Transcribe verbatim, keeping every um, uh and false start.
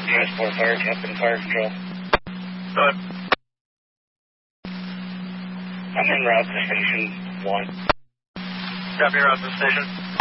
U S four Fire Captain, Fire Control. Go ahead. I'm en route to Station one. Copy, route to station.